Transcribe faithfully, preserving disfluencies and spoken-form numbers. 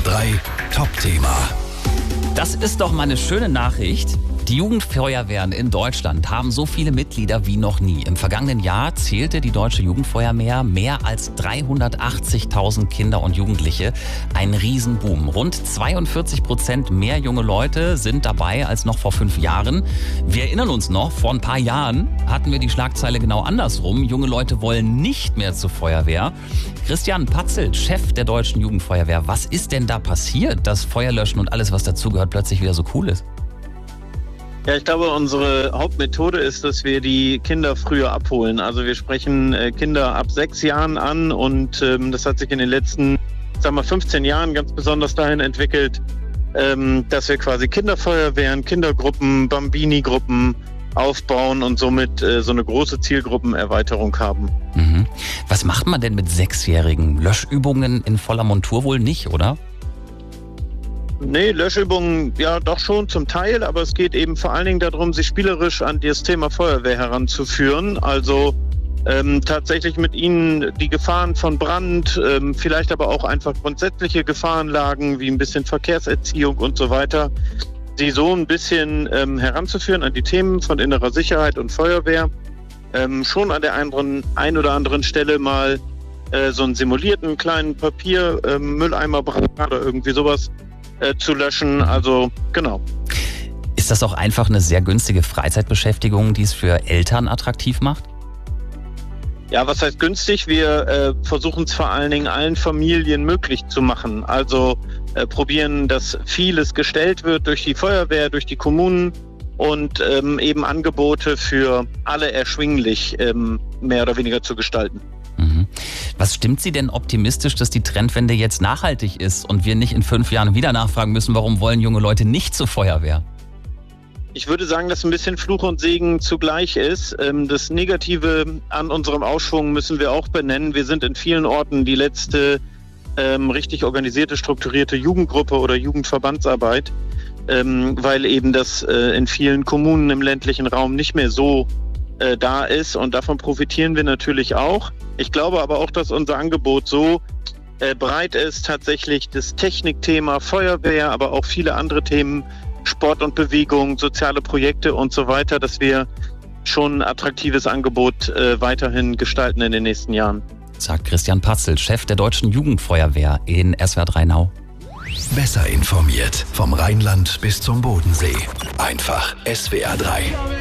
drei Top-Thema. Das ist doch mal eine schöne Nachricht. Die Jugendfeuerwehren in Deutschland haben so viele Mitglieder wie noch nie. Im vergangenen Jahr zählte die Deutsche Jugendfeuerwehr mehr als dreihundertachtzigtausend Kinder und Jugendliche. Ein Riesenboom. Rund zweiundvierzig Prozent mehr junge Leute sind dabei als noch vor fünf Jahren. Wir erinnern uns noch, vor ein paar Jahren hatten wir die Schlagzeile genau andersrum. Junge Leute wollen nicht mehr zur Feuerwehr. Christian Patzelt, Chef der Deutschen Jugendfeuerwehr. Was ist denn da passiert, dass Feuerlöschen und alles, was dazugehört, plötzlich wieder so cool ist? Ja, ich glaube, unsere Hauptmethode ist, dass wir die Kinder früher abholen. Also wir sprechen äh, Kinder ab sechs Jahren an und ähm, das hat sich in den letzten, sagen wir, fünfzehn Jahren ganz besonders dahin entwickelt, ähm, dass wir quasi Kinderfeuerwehren, Kindergruppen, Bambini-Gruppen aufbauen und somit äh, so eine große Zielgruppenerweiterung haben. Mhm. Was macht man denn mit Sechsjährigen? Löschübungen in voller Montur wohl nicht, oder? Nee, Löschübungen ja doch schon zum Teil, aber es geht eben vor allen Dingen darum, sich spielerisch an das Thema Feuerwehr heranzuführen. Also ähm, tatsächlich mit ihnen die Gefahren von Brand, ähm, vielleicht aber auch einfach grundsätzliche Gefahrenlagen wie ein bisschen Verkehrserziehung und so weiter, sie so ein bisschen ähm, heranzuführen an die Themen von innerer Sicherheit und Feuerwehr. Ähm, schon an der einen, ein oder anderen Stelle mal äh, so einen simulierten kleinen Papier-Mülleimerbrand ähm, oder irgendwie sowas zu löschen, also genau. Ist das auch einfach eine sehr günstige Freizeitbeschäftigung, die es für Eltern attraktiv macht? Ja, was heißt günstig? Wir äh, versuchen es vor allen Dingen allen Familien möglich zu machen. Also äh, probieren, dass vieles gestellt wird durch die Feuerwehr, durch die Kommunen und ähm, eben Angebote für alle erschwinglich ähm, mehr oder weniger zu gestalten. Mhm. Was stimmt Sie denn optimistisch, dass die Trendwende jetzt nachhaltig ist und wir nicht in fünf Jahren wieder nachfragen müssen, warum wollen junge Leute nicht zur Feuerwehr? Ich würde sagen, dass ein bisschen Fluch und Segen zugleich ist. Das Negative an unserem Aufschwung müssen wir auch benennen. Wir sind in vielen Orten die letzte ähm, richtig organisierte, strukturierte Jugendgruppe oder Jugendverbandsarbeit, ähm, weil eben das äh, in vielen Kommunen im ländlichen Raum nicht mehr so äh, da ist und davon profitieren wir natürlich auch. Ich glaube aber auch, dass unser Angebot so äh, breit ist, tatsächlich das Technikthema Feuerwehr, aber auch viele andere Themen, Sport und Bewegung, soziale Projekte und so weiter, dass wir schon ein attraktives Angebot äh, weiterhin gestalten in den nächsten Jahren. Sagt Christian Patzelt, Chef der Deutschen Jugendfeuerwehr in S W R drei Nau. Besser informiert vom Rheinland bis zum Bodensee. Einfach S W R drei.